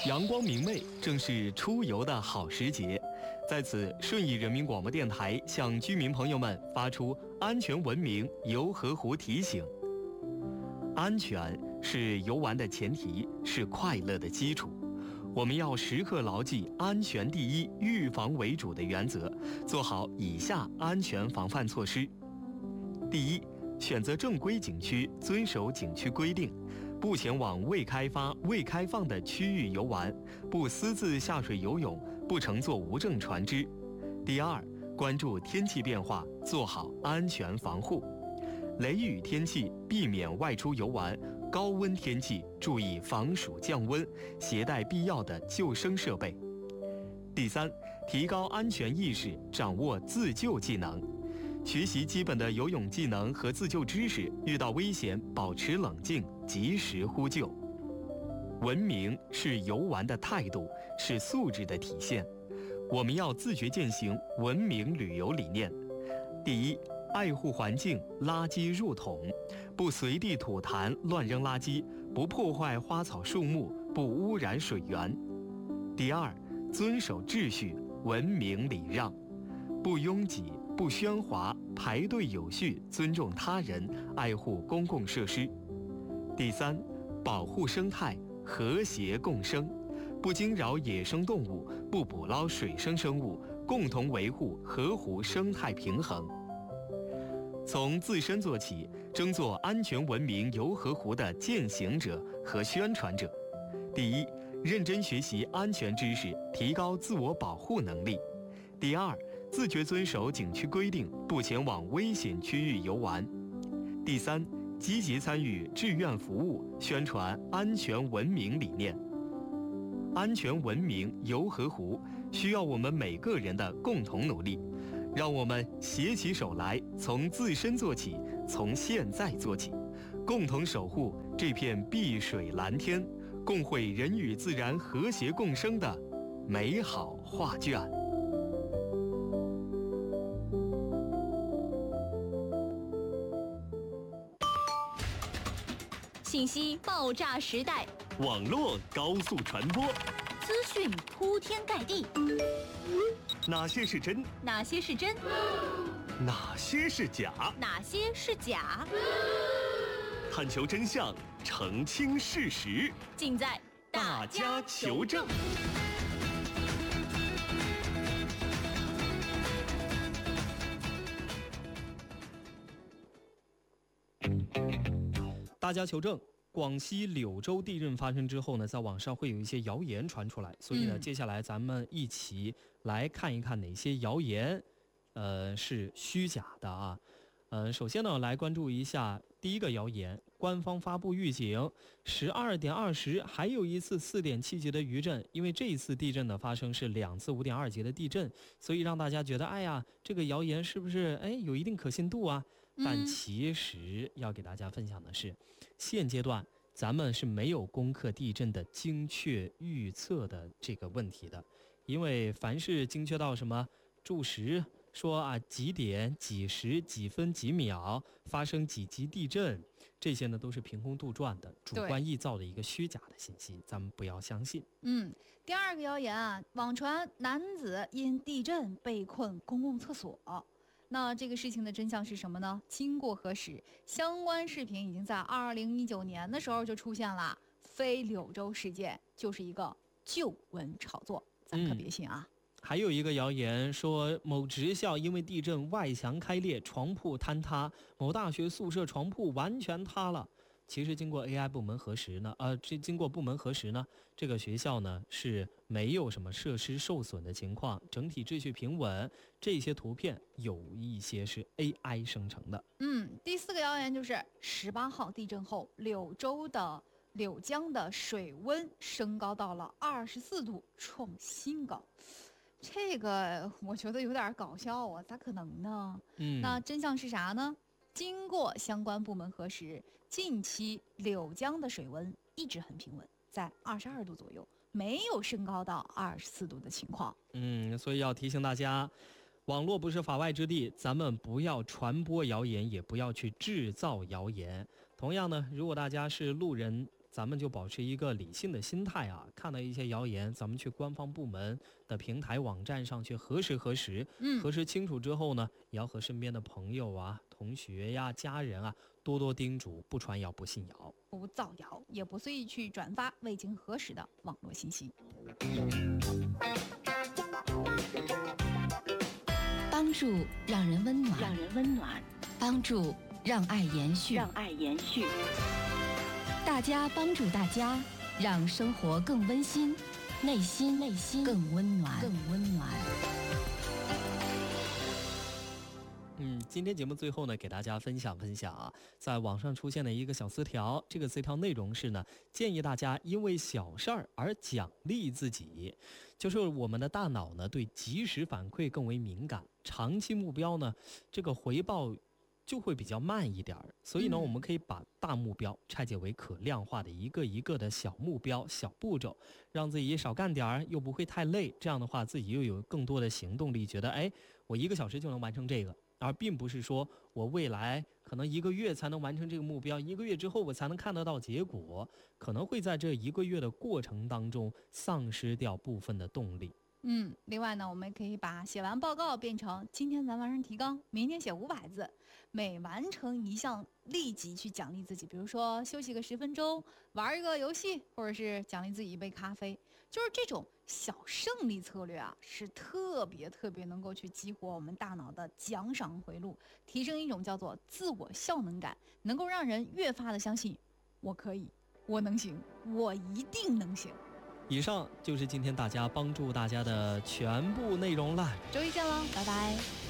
阳光明媚，正是出游的好时节。在此，顺义人民广播电台向居民朋友们发出安全文明游河湖提醒。安全是游玩的前提，是快乐的基础。我们要时刻牢记安全第一、预防为主的原则，做好以下安全防范措施。第一，选择正规景区，遵守景区规定，不前往未开发、未开放的区域游玩，不私自下水游泳，不乘坐无证船只。第二，关注天气变化，做好安全防护。雷雨天气避免外出游玩，高温天气注意防暑降温，携带必要的救生设备。第三，提高安全意识，掌握自救技能。学习基本的游泳技能和自救知识，遇到危险保持冷静，及时呼救。文明是游玩的态度，是素质的体现。我们要自觉践行文明旅游理念。第一，爱护环境，垃圾入桶，不随地吐痰、乱扔垃圾，不破坏花草树木，不污染水源。第二，遵守秩序，文明礼让，不拥挤，不喧哗，排队有序，尊重他人，爱护公共设施。第三，保护生态，和谐共生，不惊扰野生动物，不捕捞水生生物，共同维护河湖生态平衡。从自身做起，争做安全文明游河湖的践行者和宣传者。第一，认真学习安全知识，提高自我保护能力。第二，自觉遵守景区规定，不前往危险区域游玩。第三，积极参与志愿服务，宣传安全文明理念。安全文明游河湖需要我们每个人的共同努力，让我们携起手来，从自身做起，从现在做起，共同守护这片碧水蓝天，共绘人与自然和谐共生的美好画卷。 信息爆炸时代， 网络高速传播， 资讯铺天盖地， 哪些是真？ 哪些是真？ 哪些是假？ 哪些是假？ 探求真相，澄清事实， 尽在大家求证。 大家求证，广西柳州地震发生之后呢，在网上会有一些谣言传出来，所以呢，接下来咱们一起来看一看哪些谣言，是虚假的啊。首先呢，来关注一下第一个谣言，官方发布预警，12点20还有一次4.7级的余震，因为这一次地震的发生是2次5.2级的地震，所以让大家觉得，哎呀，这个谣言是不是有一定可信度啊？但其实要给大家分享的是，现阶段咱们是没有攻克地震的精确预测的这个问题的，因为凡是精确到什么注时说啊几点几时几分几秒发生几级地震，这些呢都是凭空杜撰的、主观臆造的一个虚假的信息，咱们不要相信。 第二个谣言啊，网传男子因地震被困公共厕所。那这个事情的真相是什么呢？经过核实，相关视频已经在2019年的时候就出现了，非柳州事件就是一个旧闻炒作，咱可别信啊。 还有一个谣言说，某职校因为地震外墙开裂，床铺坍塌，某大学宿舍床铺完全塌了。其实经过 AI 部门核实呢，经过部门核实呢，这个学校呢是没有什么设施受损的情况，整体秩序平稳。这些图片有一些是 AI 生成的。 第四个谣言就是18号地震后，柳州的柳江的水温升高到了24度，创新高。这个我觉得有点搞笑啊，咋可能呢？那真相是啥呢？经过相关部门核实，近期柳江的水温一直很平稳，在22度左右，没有升高到24度的情况。 所以要提醒大家，网络不是法外之地，咱们不要传播谣言，也不要去制造谣言。同样呢，如果大家是路人， 咱们就保持一个理性的心态啊，看到一些谣言，咱们去官方部门的平台网站上去核实核实，核实清楚之后呢，也要和身边的朋友啊、同学呀、家人啊多多叮嘱，不传谣不信谣， 不造谣，也不随意去转发未经核实的网络信息。 帮助让人温暖，帮助让爱延续，大家帮助大家，让生活更温馨，内心更温暖。 今天节目最后呢，给大家分享啊，在网上出现的一个小词条，这个词条内容是呢，建议大家因为小事儿而奖励自己，就是我们的大脑呢对及时反馈更为敏感，长期目标呢这个回报就会比较慢一点，所以呢，我们可以把大目标拆解为可量化的一个一个的小目标、小步骤，让自己少干点儿，又不会太累。这样的话，自己又有更多的行动力，觉得我1个小时就能完成这个，而并不是说我未来可能1个月才能完成这个目标，1个月之后我才能看得到结果，可能会在这1个月的过程当中丧失掉部分的动力。 另外呢，我们可以把写完报告变成今天咱完成提纲，明天写500字，每完成一项立即去奖励自己，比如说休息个10分钟，玩一个游戏，或者是奖励自己一杯咖啡，就是这种小胜利策略啊，是特别能够去激活我们大脑的奖赏回路，提升一种叫做自我效能感，能够让人越发的相信我可以，我能行，我一定能行。 以上就是今天大家帮助大家的全部内容了。 周一见了，拜拜。